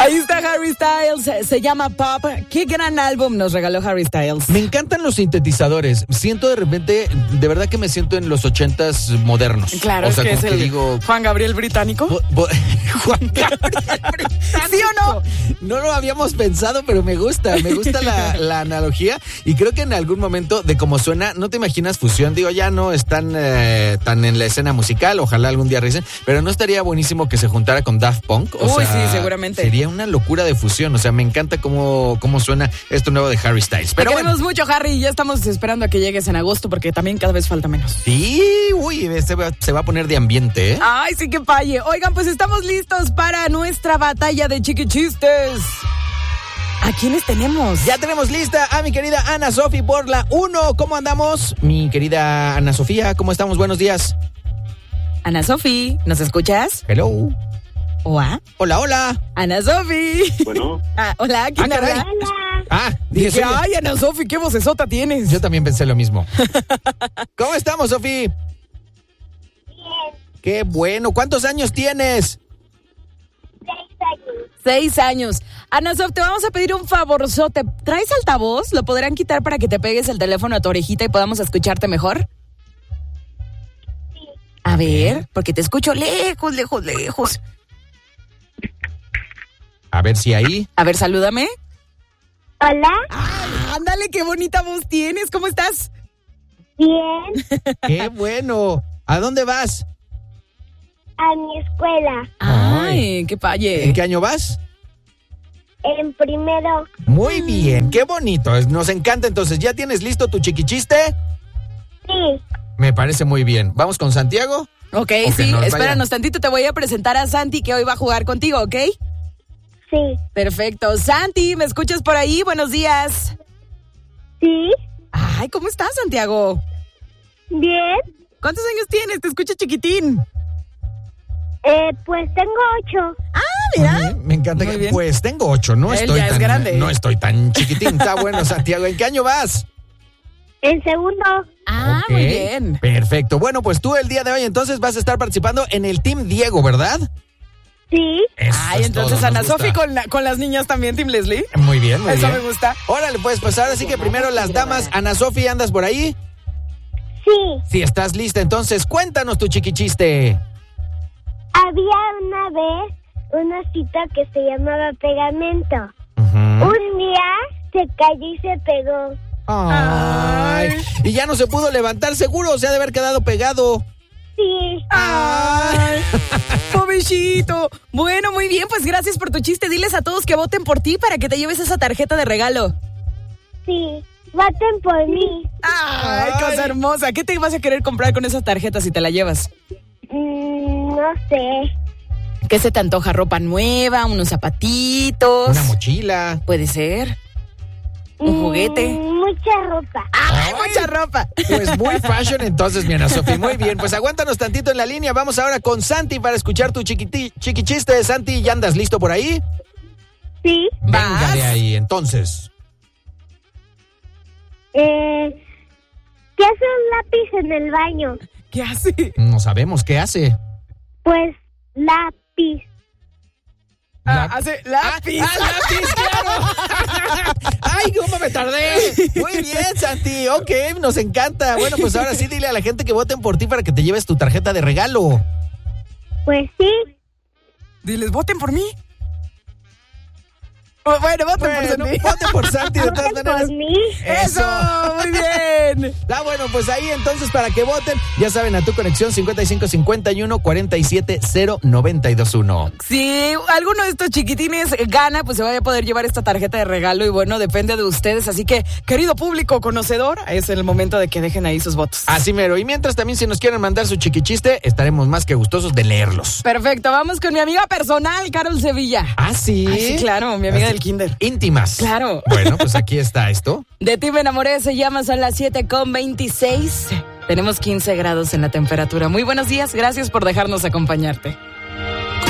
Ahí está Harry Styles, se llama Pop. Qué gran álbum nos regaló Harry Styles. Me encantan los sintetizadores. Siento de repente, de verdad que me siento en los 80s modernos. Claro, o sea, es que como es el digo, Juan Gabriel británico. Juan Gabriel británico. ¿Sí o no? No lo habíamos pensado, pero me gusta la analogía. Y creo que en algún momento de cómo suena, no te imaginas fusión. Digo, ya no están tan en la escena musical. Ojalá algún día regresen. Pero no estaría buenísimo que se juntara con Daft Punk. Uy, sí, seguramente. Sería una locura de fusión. O sea, me encanta cómo suena esto nuevo de Harry Styles. Pero te queremos mucho, Harry. Ya estamos esperando a que llegues en agosto porque también cada vez falta menos. Sí, uy, se va a poner de ambiente, ¿eh? Ay, sí que paye. Oigan, pues estamos listos para nuestra batalla de chiquichistes. ¿A quiénes tenemos? Ya tenemos lista a mi querida Ana Sofi por la 1. ¿Cómo andamos? Mi querida Ana Sofía, ¿cómo estamos? Buenos días. Ana Sofi, ¿nos escuchas? Hello. Hola. Hola. Ana Sofi. Bueno. Hola, ¿quién habla? Dije, ay, Ana Sofi, qué vocesota tienes. Yo también pensé lo mismo. ¿Cómo estamos, Sofi? Bien. Qué bueno. ¿Cuántos años tienes? 6 años. Ana Sof, te vamos a pedir un favorzote. ¿Traes altavoz? ¿Lo podrán quitar para que te pegues el teléfono a tu orejita y podamos escucharte mejor? Sí. A ver, porque te escucho lejos, lejos, lejos. A ver si ahí. A ver, salúdame. Hola. Ándale, qué bonita voz tienes. ¿Cómo estás? Bien. Qué bueno. ¿A dónde vas? A mi escuela. Ay, qué paye. ¿En qué año vas? En primero. Muy bien, qué bonito. Nos encanta entonces. ¿Ya tienes listo tu chiquichiste? Sí. Me parece muy bien. ¿Vamos con Santiago? Ok, Ok, sí, nos espéranos tantito. Te voy a presentar a Santi, que hoy va a jugar contigo, ¿ok? Sí. Perfecto. Santi, ¿me escuchas por ahí? Buenos días. Sí. Ay, ¿cómo estás, Santiago? Bien. ¿Cuántos años tienes? Te escucho chiquitín. Pues tengo 8. Mira. Me encanta Muy que bien. pues tengo 8, no Él estoy ya es tan grande. no estoy tan chiquitín. Está bueno, Santiago. ¿En qué año vas? En segundo. Ok, Muy bien. Perfecto. Bueno, pues tú el día de hoy entonces vas a estar participando en el Team Diego, ¿verdad? Sí. Eso Ay, es entonces todo, Ana nos gusta. Sofi con las niñas también, Team Leslie. Muy bien, muy Eso bien. me gusta. Órale, pues ahora sí que primero las damas. Ana Sofi, ¿andas por ahí? Sí. Si estás lista, entonces cuéntanos tu chiquichiste. Había una vez una cita que se llamaba pegamento. Ujú. Un día se cayó y se pegó. Ay. Y ya no se pudo levantar, seguro, se ha de haber quedado pegado. Sí. Ay, pobrecito. Bueno, muy bien, pues gracias por tu chiste. Diles a todos que voten por ti para que te lleves esa tarjeta de regalo. Sí. Voten por mí. Ay, cosa hermosa. ¿Qué te vas a querer comprar con esa tarjeta si te la llevas? No sé. ¿Qué se te antoja? ¿Ropa nueva? ¿Unos zapatitos? Una mochila. Puede ser. ¿Un juguete? Mucha ropa. ¡Ay, mucha ropa! Pues muy fashion entonces, mi Ana Sofi. Muy bien, pues aguántanos tantito en la línea. Vamos ahora con Santi para escuchar tu chiquichiste. Santi, ¿ya andas listo por ahí? Sí. Venga ¿Vas? de ahí, entonces. ¿Qué hace un lápiz en el baño? ¿Qué hace? No sabemos qué hace. Pues lápiz. Hace lápiz. ¡Lápiz, claro! ¡Ay, cómo me tardé! Muy bien, Santi. Ok, nos encanta. Bueno, pues ahora sí, dile a la gente que voten por ti para que te lleves tu tarjeta de regalo. Pues sí. Diles, voten por mí. Bueno, voten por Santi. Voten por Santi, de todas Voten maneras. por mí. ¡Eso! ¡Muy bien! Está bueno, pues ahí entonces para que voten, ya saben, a tu conexión 5551-470-921. Si alguno de estos chiquitines gana, pues se va a poder llevar esta tarjeta de regalo y bueno, depende de ustedes. Así que, querido público conocedor, es el momento de que dejen ahí sus votos. Así mero. Y mientras también si nos quieren mandar su chiquichiste, estaremos más que gustosos de leerlos. Perfecto, vamos con mi amiga personal, Carol Sevilla. ¿Ah, sí? Ay, sí, claro, mi amiga del kinder. Íntimas. Claro. Bueno, pues aquí está esto. De ti me enamoré, se llama, son las 7:26. Tenemos 15 grados en la temperatura. Muy buenos días, gracias por dejarnos acompañarte.